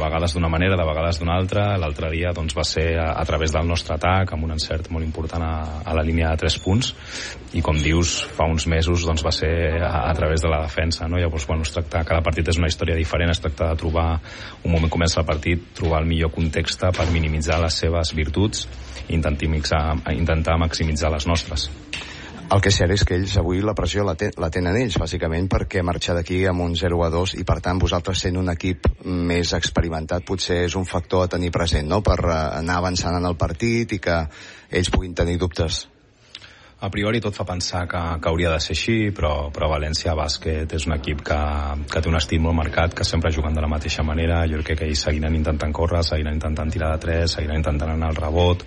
vegades d'una manera, de vegades d'una altra. L'altre dia doncs, va ser a través del nostre atac, amb un encert molt important a la línia de 3 punts, i com dius, fa uns mesos doncs, va ser a través de la defensa, no? Llavors, bueno, cada partit és una història diferent, es tracta de trobar un moment comença el partit, trobar el millor context per minimitzar les seves virtuts i intentar maximitzar les nostres. El que és cert és que ells avui la pressió la tenen ells, bàsicament, perquè marxar d'aquí amb un 0-2 i, per tant, vosaltres sent un equip més experimentat potser és un factor a tenir present, no?, per anar avançant en el partit i que ells puguin tenir dubtes. A priori tot fa pensar que hauria de ser així, però València Bàsquet és un equip que té un estil molt marcat, que sempre juguen de la mateixa manera. Jo crec que ells seguiran intentant córrer, seguiran intentant tirar de 3, seguiran intentant anar al rebot,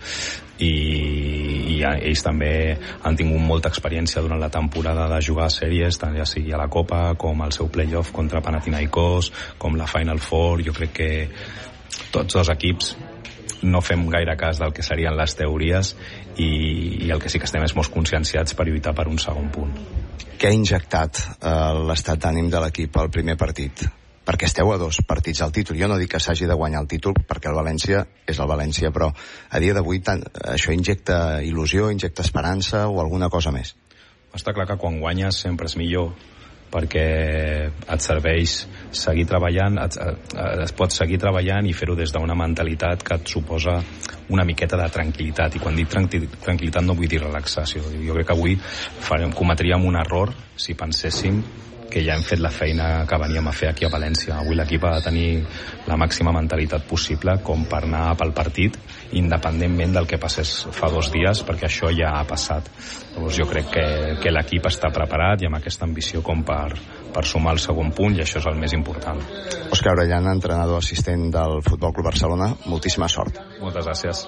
i ells també han tingut molta experiència durant la temporada de jugar a sèries, tant ja sigui a la Copa com al seu playoff contra Panathinaikos, com la Final Four. Jo crec que tots dos equips no fem gaire cas del que serien les teories i el que sí que estem és molt conscienciats per lluitar per un segon punt. Què ha injectat l'estat d'ànim de l'equip al primer partit? Perquè esteu a 2 partits al títol. Jo no dic que s'hagi de guanyar el títol, perquè el València és el València, però a dia d'avui això injecta il·lusió, injecta esperança o alguna cosa més? Està clar que quan guanyes sempre és millor, perquè et serveix seguir treballant, es pot seguir treballant i fer-ho des d'una mentalitat que et suposa una miqueta de tranquil·litat, i quan dic tranquil·litat no vull dir relaxació. Jo crec que avui cometríem un error si penséssim que ja hem fet la feina que veníem a fer aquí a València. Avui l'equip ha de tenir la màxima mentalitat possible com per anar pel partit, independentment del que passés fa 2 dies, perquè això ja ha passat. Llavors jo crec que l'equip està preparat i amb aquesta ambició com per sumar el segon punt, i això és el més important. Òscar Orellana, entrenador assistent del Futbol Club Barcelona, moltíssima sort. Moltes gràcies.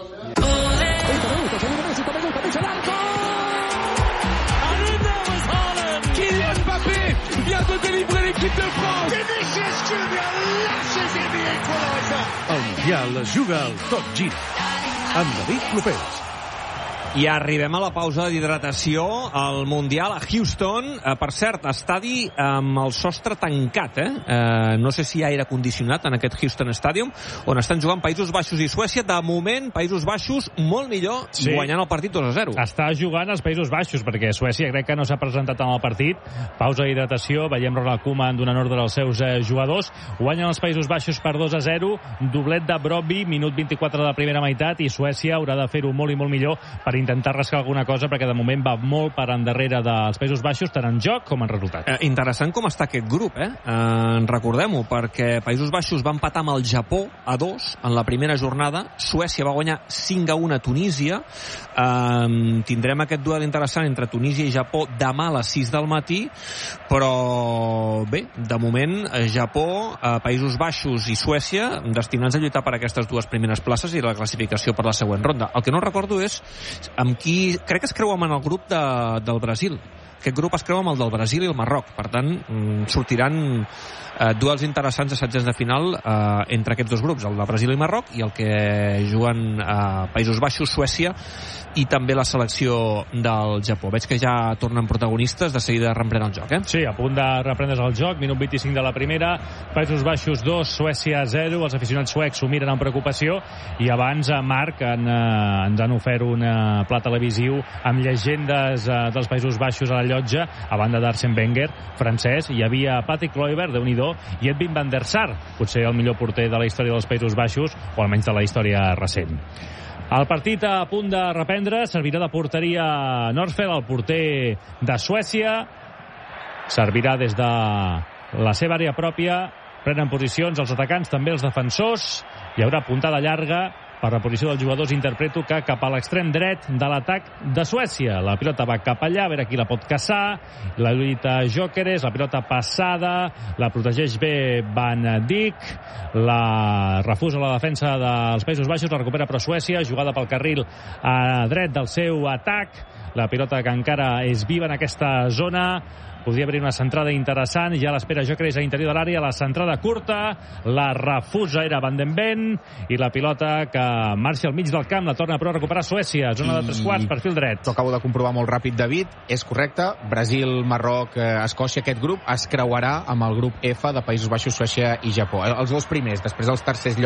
Vient de délivrer l'équipe de France. Vinicius Junior lashes in the equalizer. El Mundial es juga al Tot Gira amb David Clopés. I arribem a la pausa d'hidratació al Mundial a Houston. Per cert, estadi amb el sostre tancat, no sé si hi ha aire condicionat en aquest Houston Stadium, on estan jugant Països Baixos i Suècia. De moment, Països Baixos molt millor, sí, guanyant el partit 2-0. Està jugant als Països Baixos, perquè Suècia crec que no s'ha presentat en el partit. Pausa d'hidratació, veiem Ronald Koeman donant ordre als seus jugadors. Guanyen els Països Baixos per 2-0, doblet de Brobbey, minut 24 de la primera meitat, i Suècia haurà de fer-ho molt i molt millor per intentar rascar alguna cosa, perquè de moment va molt per endarrere dels Països Baixos, tant en joc com en resultat. Interessant com està aquest grup, recordem-ho, perquè Països Baixos va empatar amb el Japó a 2 en la primera jornada, Suècia va guanyar 5-1 a Tunísia. Tindrem aquest duel interessant entre Tunísia i Japó demà a les 6 del matí, però bé, de moment Japó, Països Baixos i Suècia destinats a lluitar per aquestes 2 primeres places i la classificació per la següent ronda. El que no recordo és amb qui, crec que es creu amb el grup del Brasil. Aquest grup es creu amb el del Brasil i el Marroc. Per tant, sortiran duels interessants a setzents de final entre aquests 2 grups, el de Brasil i Marroc, i el que juguen Països Baixos, Suècia, i també la selecció del Japó. Veig que ja tornen protagonistes, de seguida reprèn el joc, Sí, a punt de reprendre's el joc, minut 25 de la primera, Països Baixos 2, Suècia 0, els aficionats suecs s'ho miren amb preocupació, i abans Marc ens han ofert un pla televisiu amb llegendes dels Països Baixos a la llotja. A banda d'Arsène Wenger, francès, hi havia Patrick Kluivert, Déu-n'hi-do, i Edwin van der Sar, potser el millor porter de la història dels Països Baixos, o almenys de la història recent. El partit a punt de reprendre, servirà de porteria Norsfeld, el porter de Suècia. Servirà des de la seva àrea pròpia, prenen posicions els atacants, també els defensors. Hi haurà puntada llarga per la posició dels jugadors. Interpreto que cap a l'extrem dret de l'atac de Suècia. La pilota va cap allà, a veure qui la pot caçar. La lluita Gyökeres, la pilota passada, la protegeix bé Van Dijk, la refusa la defensa dels Països Baixos, la recupera però Suècia, jugada pel carril a dret del seu atac. La pilota que encara és viva en aquesta zona. Podria haver una centrada interessant, ja l'espera Gyökeres a l'interior de l'àrea, la centrada curta, la refusa era Van den Ven, i la pilota que marxa al mig del camp, la torna però a recuperar Suècia, zona de 3/4, perfil dret. Ho acabo de comprovar molt ràpid, David, és correcte, Brasil, Marroc, Escòcia, aquest grup es creuarà amb el grup F de Països Baixos, Suècia i Japó. Els 2 primers, després els tercers llocs